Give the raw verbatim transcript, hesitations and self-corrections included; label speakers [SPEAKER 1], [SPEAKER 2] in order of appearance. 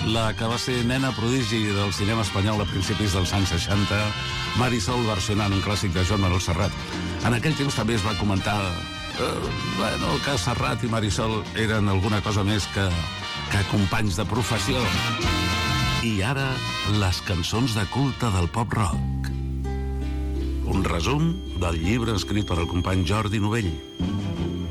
[SPEAKER 1] La que va ser nena prodigi del cinema espanyol a principis dels anys seixanta, Marisol versionant un clàssic de Joan Manuel Serrat. En aquell temps també es va comentar eh, bueno, que Serrat i Marisol eren alguna cosa més que, que companys de professió. I ara, les cançons de culte del pop-rock. Un resum del llibre escrit per el company Jordi Novell.